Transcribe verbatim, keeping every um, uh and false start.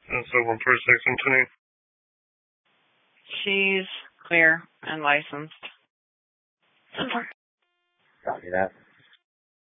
That's the one four six Anthony. She's clear and licensed. Copy that.